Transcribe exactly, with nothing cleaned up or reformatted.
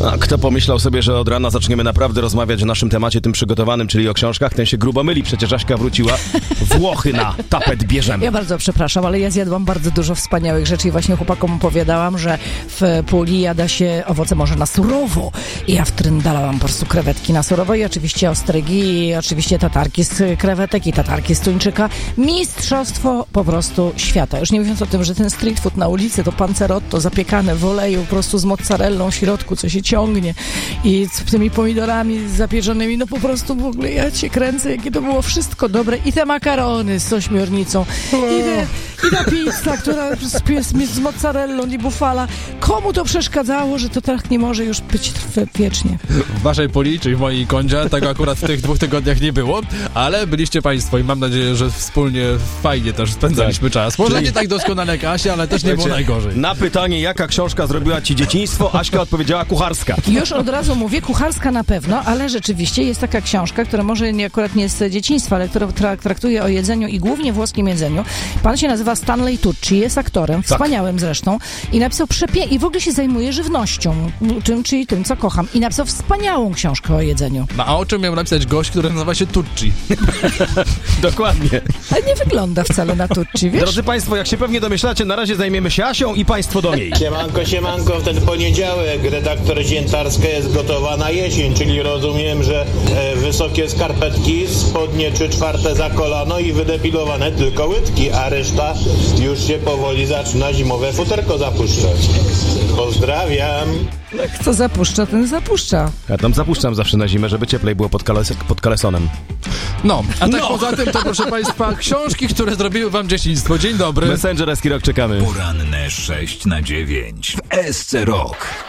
A kto pomyślał sobie, że od rana zaczniemy naprawdę rozmawiać o naszym temacie, tym przygotowanym, czyli o książkach, ten się grubo myli. Przecież Aśka wróciła. Włochy na tapet bierzemy. Ja bardzo przepraszam, ale ja zjadłam bardzo dużo wspaniałych rzeczy i właśnie chłopakom opowiadałam, że w Puli jada się owoce morza na surowo. I ja wtryndalałam po prostu krewetki na surowo i oczywiście ostrygi, i oczywiście tatarki z krewetek i tatarki z tuńczyka. Mistrzostwo po prostu świata. Już nie mówiąc o tym, że ten street food na ulicy to panzerotto zapiekane w oleju, po prostu z mozzarellą w środku, co się ciągnie i z tymi pomidorami zapieczonymi, no po prostu w ogóle ja cię kręcę, jakie to było wszystko dobre. I te makarony z ośmiornicą, i, te, i ta pizza, która z, z, z mozzarellą i bufala. Komu to przeszkadzało, że to tak nie może już być wiecznie? W waszej Puli, czyli w mojej Kondzie, tego akurat w tych dwóch tygodniach nie było, ale byliście państwo i mam nadzieję, że wspólnie fajnie też spędzaliśmy czas. Może Czyli... nie tak doskonale jak Asia, ale też nie było najgorzej. Na pytanie, jaka książka zrobiła ci dzieciństwo, Aśka odpowiedziała kucharska. Już od razu mówię, kucharska na pewno, ale rzeczywiście jest taka książka, która może nie, akurat nie z dzieciństwa, ale która tra- traktuje o jedzeniu i głównie włoskim jedzeniu. Pan się nazywa Stanley Tucci, jest aktorem, tak. wspaniałym zresztą i napisał przepie... i w ogóle się zajmuje żywnością, tym, czyli tym, co kocham. I napisał wspaniałą książkę o jedzeniu. No, a o czym miał napisać gość, który nazywa się Tucci? Dokładnie. Ale nie wygląda wcale na Tucci, wiesz? Drodzy Państwo, jak się pewnie domyślacie, na razie zajmiemy się Asią i Państwo do niej. Siemanko, siemanko, w ten poniedziałek redaktor Ziętarska jest gotowa na jesień, czyli rozumiem, że e, wysokie skarpetki, spodnie trzy czwarte za kolano i wydepilowane tylko łydki, a reszta już się powoli zaczyna zimowe futerko zapuszczać. Pozdrawiam. Kto zapuszcza, ten zapuszcza. Ja tam zapuszczam zawsze na zimę, żeby cieplej było pod, kales- pod kalesonem. No, a tak No. poza tym to proszę Państwa, książki, które zrobiły Wam dzieciństwo. Dzień dobry. Messenger Eski Rock, czekamy. Poranne sześć na dziewięć w S C Rock.